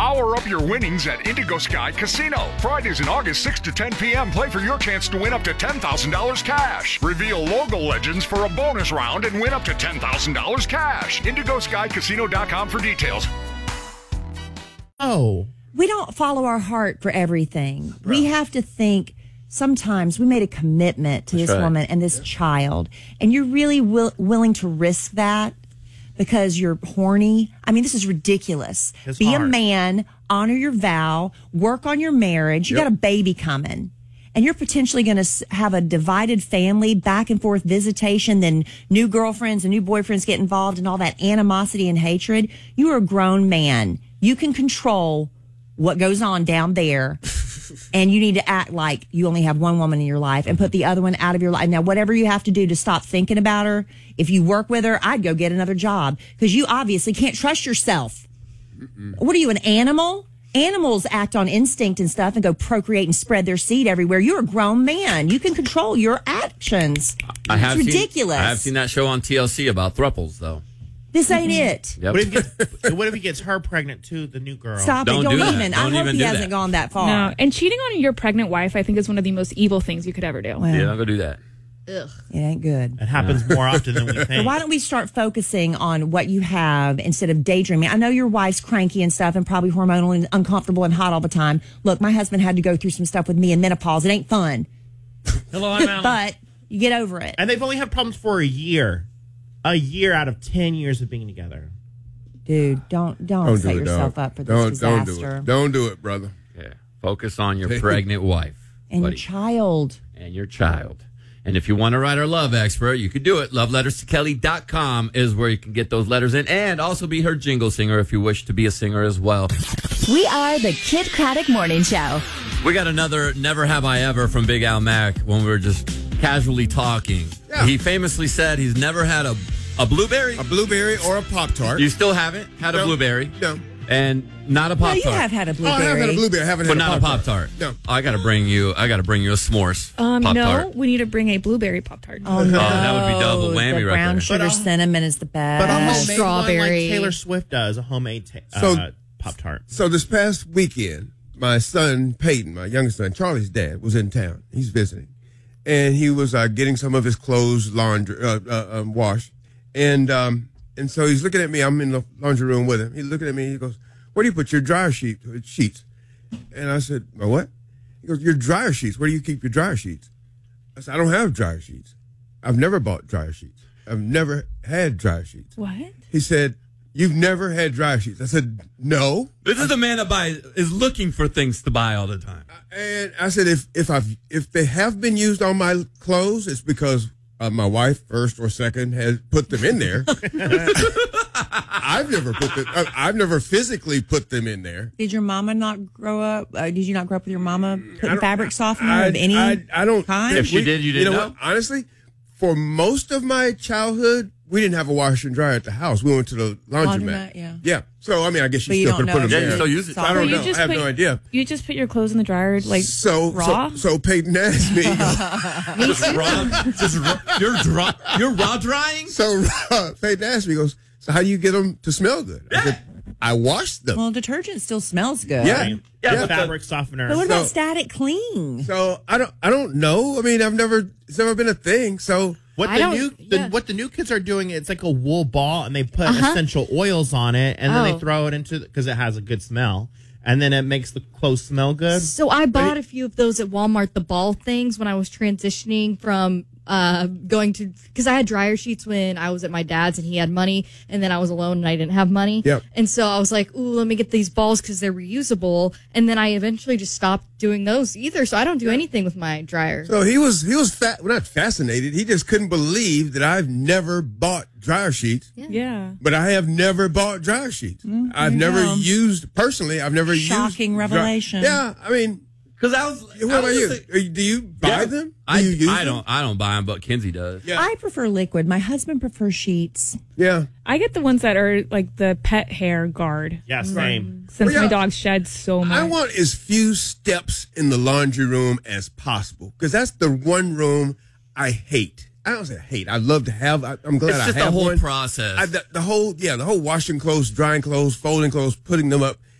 Power up your winnings at Indigo Sky Casino. Fridays in August 6 to 10 p.m. Play for your chance to win up to $10,000 cash. Reveal logo legends for a bonus round and win up to $10,000 cash. IndigoSkyCasino.com for details. Oh. We don't follow our heart for everything. Bro. We have to think sometimes we made a commitment to this woman and this child, and you're really willing to risk that because you're horny. I mean, this is ridiculous. Be a man, honor your vow, work on your marriage. You got a baby coming. And you're potentially going to have a divided family, back and forth visitation, then new girlfriends and new boyfriends get involved and all that animosity and hatred. You are a grown man. You can control what goes on down there. And you need to act like you only have one woman in your life and put the other one out of your life. Now, whatever you have to do to stop thinking about her, if you work with her, I'd go get another job because you obviously can't trust yourself. What are you, an animal? Animals act on instinct and stuff and go procreate and spread their seed everywhere. You're a grown man. You can control your actions. It's ridiculous. I have seen that show on TLC about thruples, though. This ain't it. Yep. What if he gets her pregnant too, the new girl? Stop it. Don't even. I hope he hasn't gone that far. No. And cheating on your pregnant wife, I think, is one of the most evil things you could ever do. Well, yeah, don't go do that. Ugh. It ain't good. It happens more often than we think. So why don't we start focusing on what you have instead of daydreaming? I know your wife's cranky and stuff and probably hormonal and uncomfortable and hot all the time. Look, my husband had to go through some stuff with me in menopause. It ain't fun. Hello, I'm Alan. But you get over it. And they've only had problems for a year. A year out of 10 years of being together. Dude, don't set yourself up for this disaster. Don't do it, brother. Yeah. Focus on your pregnant wife. And your child. And your child. And if you want to write our love expert, you can do it. LoveLettersToKelly.com is where you can get those letters in and also be her jingle singer if you wish to be a singer as well. We are the Kid Craddock Morning Show. We got another Never Have I Ever from Big Al Mack when we were just casually talking. Yeah. He famously said he's never had a blueberry? A blueberry or a Pop-Tart. You still haven't had a blueberry? No. And not a Pop-Tart. No, you have had a blueberry. Oh, I have had a blueberry. I haven't had but not a Pop-Tart. No. I got to bring you a s'mores Pop-Tart. No, we need to bring a blueberry Pop-Tart. Oh, no. That would be double whammy the right there. brown sugar cinnamon is the best. But a homemade strawberry. one like Taylor Swift does, a homemade Pop-Tart. So this past weekend, my son, Peyton, my youngest son, Charlie's dad, was in town. He's visiting. And he was getting some of his clothes washed. And so he's looking at me. I'm in the laundry room with him. He's looking at me. He goes, "Where do you put your dryer sheets?" And I said, "My what?" He goes, "Your dryer sheets. Where do you keep your dryer sheets?" I said, "I don't have dryer sheets. I've never bought dryer sheets. I've never had dryer sheets." What? He said, "You've never had dryer sheets." I said, "No." This is the man that is looking for things to buy all the time. And I said, if they have been used on my clothes, it's because my wife, first or second, has put them in there. I've never physically put them in there. Did your mama not grow up? Did you not grow up with your mama putting fabric softener of any I don't. kind? If she did, you didn't know? What? Honestly, for most of my childhood, we didn't have a washer and dryer at the house. We went to the laundromat. Yeah. So, I mean, I guess But you you still could don't put them know. there. Yeah, you still use it. I don't know. I have no idea. You just put your clothes in the dryer, like, raw? So Peyton asked me. You're raw drying? So Peyton asked me, he goes, "So how do you get them to smell good?" I said, "I wash them." Well, detergent still smells good. Yeah. Fabric softener. But what about static clean? So I don't know. I mean, it's never been a thing. So what the new kids are doing, it's like a wool ball, and they put essential oils on it, and then they throw it into because it has a good smell, and then it makes the clothes smell good. So I bought a few of those at Walmart, the ball things, when I was transitioning from going to, because I had dryer sheets when I was at my dad's and he had money, and then I was alone and I didn't have money. Yep. And so I was like, ooh, let me get these balls because they're reusable. And then I eventually just stopped doing those either. So I don't do anything with my dryer. So he was not fascinated. He just couldn't believe that I've never bought dryer sheets. Yeah. But I have never bought dryer sheets. I've never used Shocking revelation. Yeah, I mean, because what about you? Do you buy them? Do you use them? I don't buy them, but Kinsey does. Yeah. I prefer liquid. My husband prefers sheets. Yeah. I get the ones that are like the pet hair guard. Yeah, same. Since my dog sheds so much. I want as few steps in the laundry room as possible because that's the one room I hate. I don't say hate. I love to have. I'm glad I have one. It's just the whole process. The whole washing clothes, drying clothes, folding clothes, putting them up.